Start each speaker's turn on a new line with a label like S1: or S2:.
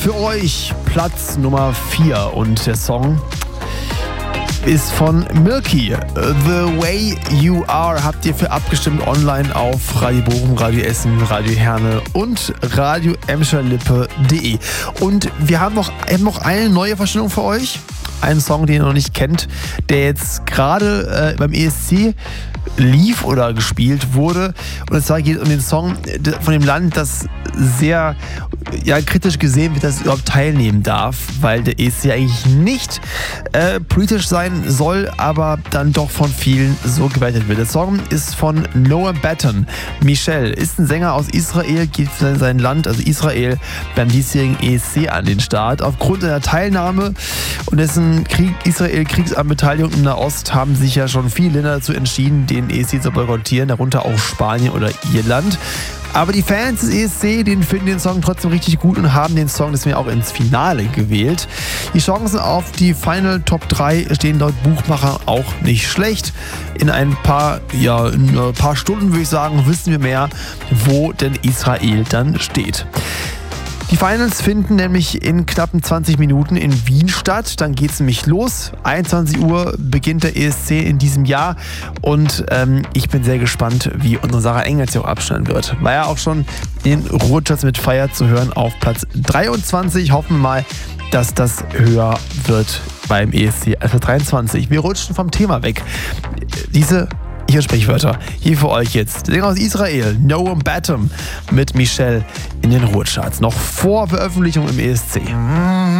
S1: Für euch Platz Nummer 4 und der Song ist von Milky. The Way You Are habt ihr für abgestimmt online auf Radio Bochum, Radio Essen, Radio Herne und Radio Emscher-Lippe.de. Und wir haben noch eine neue Vorstellung für euch. Einen Song, den ihr noch nicht kennt, der jetzt gerade beim ESC lief oder gespielt wurde. Und zwar geht es um den Song von dem Land, das sehr kritisch gesehen wird, dass es überhaupt teilnehmen darf, weil der ESC eigentlich nicht politisch sein soll, aber dann doch von vielen so gewertet wird. Der Song ist von Noah Baton. Michel ist ein Sänger aus Israel, geht für sein Land, also Israel, beim diesjährigen ESC an den Start. Aufgrund seiner Teilnahme und dessen Kriegsbeteiligung in Nahost haben sich ja schon viele Länder dazu entschieden, den ESC zu boykottieren, darunter auch Spanien oder Irland. Aber die Fans des ESC, denen finden den Song trotzdem richtig gut und haben den Song deswegen auch ins Finale gewählt. Die Chancen auf die Final Top 3 stehen laut Buchmacher auch nicht schlecht. In ein paar Stunden, würde ich sagen, wissen wir mehr, wo denn Israel dann steht. Die Finals finden nämlich in knappen 20 Minuten in Wien statt. Dann geht es nämlich los. 21 Uhr beginnt der ESC in diesem Jahr. Und ich bin sehr gespannt, wie unsere Sarah Engels hier auch abschneiden wird. War ja auch schon in Ruhrcharts mit Feier zu hören auf Platz 23. Hoffen wir mal, dass das höher wird beim ESC als 23. Wir rutschen vom Thema weg. Diese Sprichwörter hier für euch jetzt. Der Sänger aus Israel, Noam Batum mit Michelle in den Ruhrcharts. Noch vor Veröffentlichung im ESC.